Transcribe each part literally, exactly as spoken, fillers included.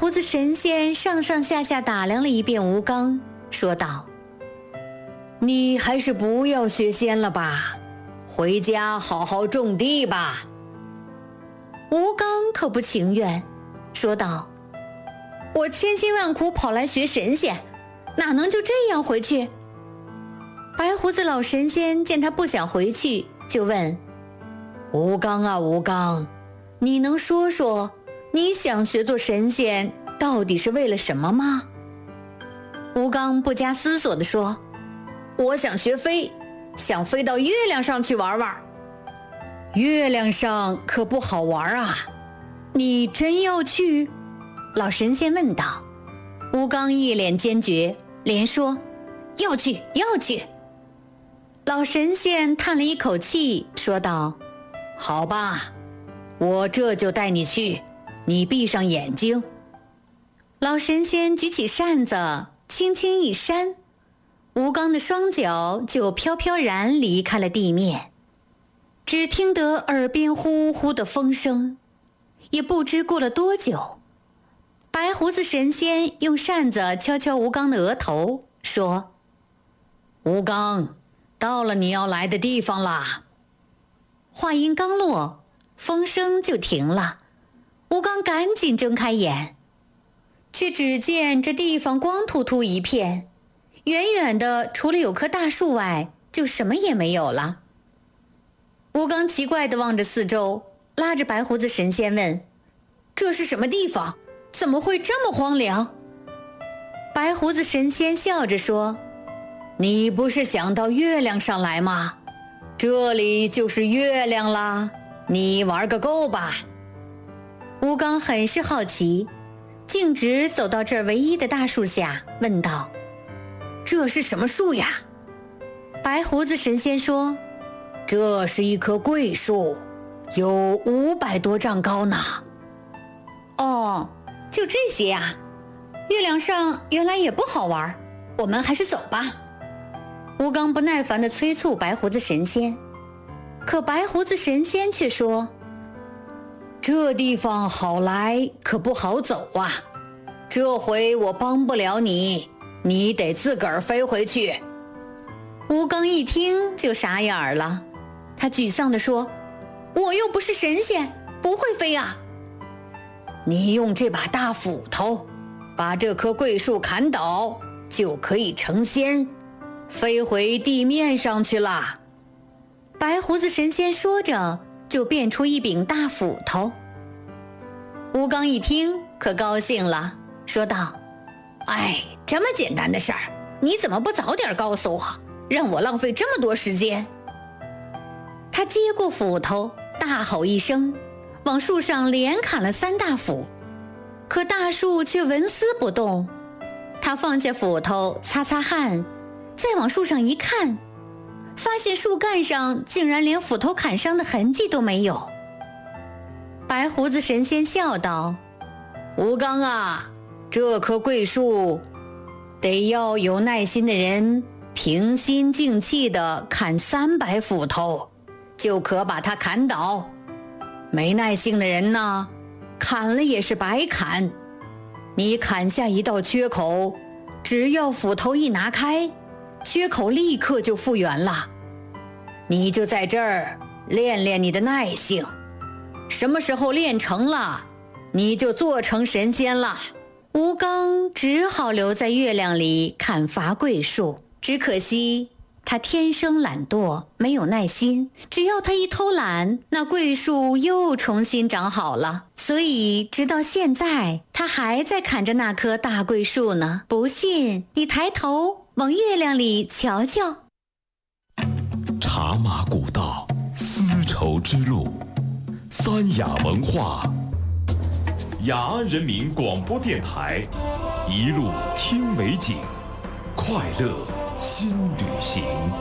胡子神仙上上下下打量了一遍吴刚，说道：你还是不要学仙了吧，回家好好种地吧。吴刚可不情愿，说道：我千辛万苦跑来学神仙，哪能就这样回去？白胡子老神仙见他不想回去，就问：吴刚啊吴刚，你能说说你想学做神仙到底是为了什么吗？吴刚不加思索地说：我想学飞，想飞到月亮上去玩玩。月亮上可不好玩啊，你真要去？老神仙问道。吴刚一脸坚决，连说：要去要去。老神仙叹了一口气，说道：好吧，我这就带你去，你闭上眼睛。老神仙举起扇子，轻轻一扇，吴刚的双脚就飘飘然离开了地面。只听得耳边呼呼的风声，也不知过了多久，白胡子神仙用扇子敲敲吴刚的额头，说：吴刚，到了你要来的地方啦。话音刚落，风声就停了。吴刚赶紧睁开眼，却只见这地方光秃秃一片，远远的除了有棵大树外，就什么也没有了。吴刚奇怪地望着四周，拉着白胡子神仙问：这是什么地方？怎么会这么荒凉？白胡子神仙笑着说：你不是想到月亮上来吗？这里就是月亮啦，你玩个够吧。吴刚很是好奇，径直走到这儿唯一的大树下，问道：这是什么树呀？白胡子神仙说：这是一棵桂树，有五百多丈高呢。哦，就这些呀？月亮上原来也不好玩，我们还是走吧。吴刚不耐烦地催促白胡子神仙，可白胡子神仙却说：这地方好来可不好走啊，这回我帮不了你，你得自个儿飞回去。吴刚一听就傻眼了，他沮丧地说：我又不是神仙，不会飞啊。你用这把大斧头把这棵桂树砍倒，就可以成仙，飞回地面上去了。白胡子神仙说着，就变出一柄大斧头。吴刚一听可高兴了，说道：哎，这么简单的事儿，你怎么不早点告诉我，让我浪费这么多时间？他接过斧头，大吼一声，往树上连砍了三大斧，可大树却纹丝不动。他放下斧头，擦擦汗，再往树上一看，发现树干上竟然连斧头砍伤的痕迹都没有。白胡子神仙笑道：吴刚啊，这棵桂树得要有耐心的人平心静气地砍三百斧头，就可把它砍倒。没耐性的人呢，砍了也是白砍。你砍下一道缺口，只要斧头一拿开，缺口立刻就复原了。你就在这儿练练你的耐性，什么时候练成了，你就做成神仙了。吴刚只好留在月亮里砍伐桂树，只可惜他天生懒惰，没有耐心，只要他一偷懒，那桂树又重新长好了。所以直到现在，他还在砍着那棵大桂树呢。不信，你抬头往月亮里瞧瞧。 茶马古道，丝绸之路，三雅文化，雅安人民广播电台，一路听美景，快乐新旅行。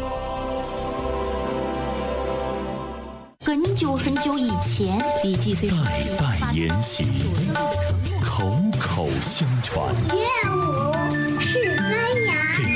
很久很久以前，李继虽代代沿袭，口口相传。 乐舞。